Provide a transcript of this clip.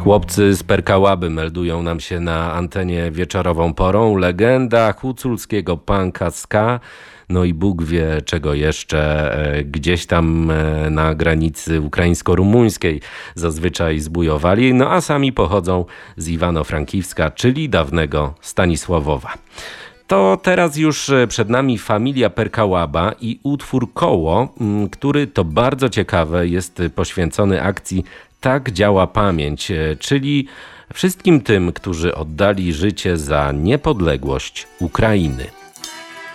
Chłopcy z Perkałaby meldują nam się na antenie wieczorową porą. Legenda huculskiego punka ska, no i Bóg wie czego jeszcze, gdzieś tam na granicy ukraińsko-rumuńskiej zazwyczaj zbujowali, no a sami pochodzą z Iwano-Frankiwska, czyli dawnego Stanisławowa. To teraz już przed nami familia Perkałaba i utwór Koło, który to bardzo ciekawe jest poświęcony akcji Tak działa pamięć, czyli wszystkim tym, którzy oddali życie za niepodległość Ukrainy.